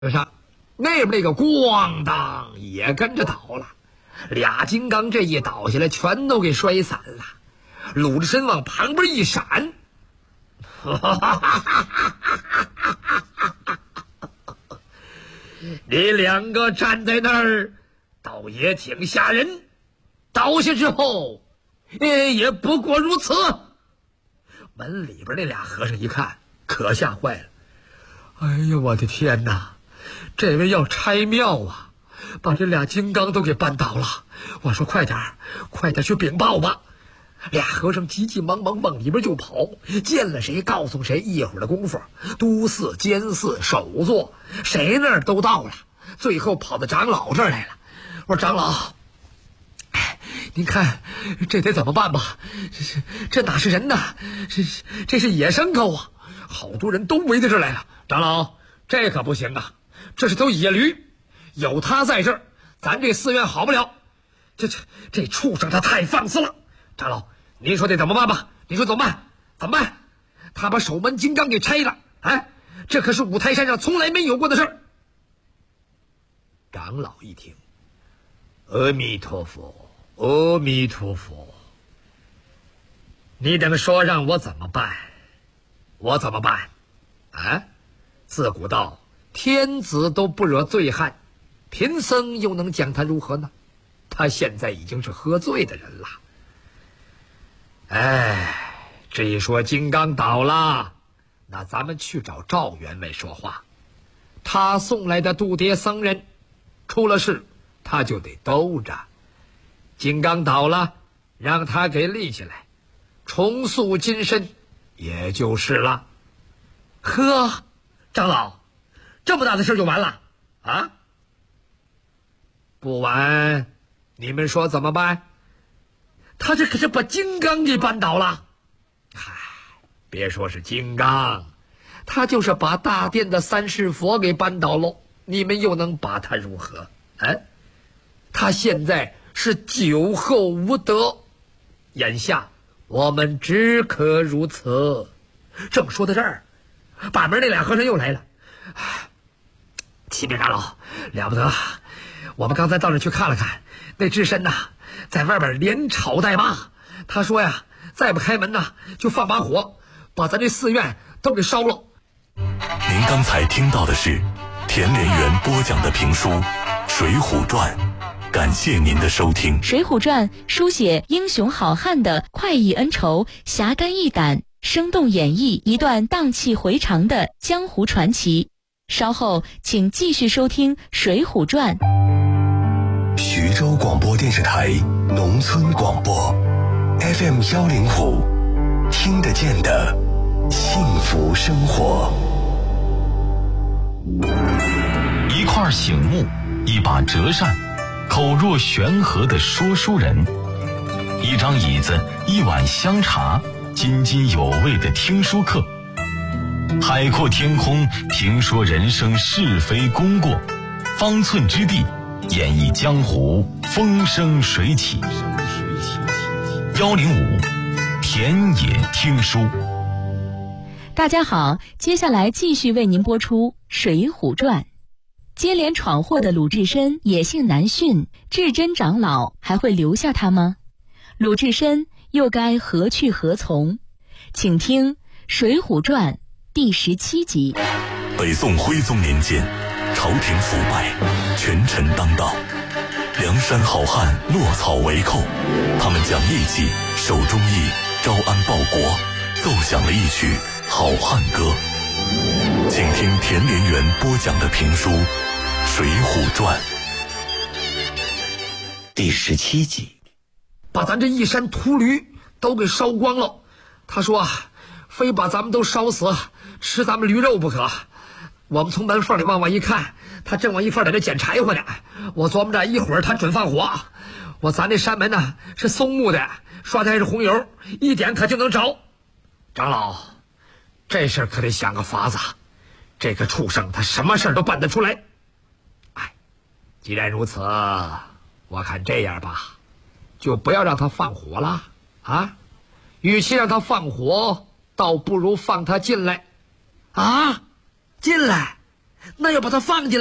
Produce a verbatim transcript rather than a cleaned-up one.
上，那边那个咣当也跟着倒了，俩金刚这一倒下来，全都给摔散了。鲁智深往旁边一闪，你两个站在那儿，倒也挺吓人。倒下之后，也不过如此。门里边那俩和尚一看，可吓坏了。哎呀，我的天哪！这位要拆庙啊，把这俩金刚都给绊倒了。我说快点快点去禀报吧。俩和尚急急忙忙往里边就跑，见了谁告诉谁，一会儿的功夫，都寺、监寺、首座，谁那儿都到了，最后跑到长老这儿来了。我说长老，您看这得怎么办吧？这这哪是人呐？这这是野牲口啊！好多人都围到这儿来了。长老，这可不行啊！这是头野驴，有他在这儿，咱这寺院好不了。这这这畜生他太放肆了。长老，您说得怎么办吧？您说怎么办？怎么办？他把守门金刚给拆了，哎，这可是五台山上从来没有过的事儿。长老一听，阿弥陀佛，阿弥陀佛。你等说让我怎么办，我怎么办？啊，自古道天子都不惹醉汉，贫僧又能讲他如何呢？他现在已经是喝醉的人了。哎，这一说金刚倒了，那咱们去找赵员外说话。他送来的度牒僧人出了事，他就得兜着。金刚倒了，让他给立起来，重塑金身，也就是了。呵，长老，这么大的事就完了啊？不完，你们说怎么办？他这可是把金刚给绊倒了。嗨，别说是金刚，他就是把大殿的三世佛给绊倒喽，你们又能把他如何？啊，他现在是酒后无德，眼下我们只可如此。正说到这儿，把门那俩和尚又来了。启禀长老，了不得，我们刚才到那去看了看，那智深呐，在外边连吵带骂。他说呀，再不开门呐，就放把火，把咱这寺院都给烧了。 您刚才听到的是田连元播讲的评书《水浒传》，感谢您的收听。 《水浒传》书写英雄好汉的快意恩仇，侠肝义胆，生动演绎一段荡气回肠的江湖传奇。稍后请继续收听《水浒传》。 徐州广播电视台农村广播 F M 幺零五，听得见的幸福生活。 一块醒木，一把折扇，口若悬河的说书人，一张椅子，一碗香茶，津津有味的听书课。海阔天空，评说人生是非功过，方寸之地，演绎江湖风生水起。幺零五田野听书。 大家好，接下来继续为您播出《水浒传》。接连闯祸的鲁智深野性难驯，智真长老还会留下他吗？鲁智深又该何去何从？请听《水浒传》第十七集。 北宋徽宗年间，朝廷腐败，权臣当道，梁山好汉落草为寇，他们讲义气，守忠义，招安报国，奏响了一曲好汉歌。请听田连元播讲的评书《水浒传》第十七集。 把咱这一山秃驴都给烧光了。他说非把咱们都烧死，吃咱们驴肉不可。我们从门缝里往外一看，他正往一缝在这捡柴火呢。我琢磨着一会儿他准放火。我咱这山门呢是松木的，刷的还是红油，一点可就能着。长老，这事儿可得想个法子。这个畜生他什么事儿都办得出来。哎，既然如此，我看这样吧，就不要让他放火了啊！与其让他放火，倒不如放他进来。啊，进来？ 那要把他放进来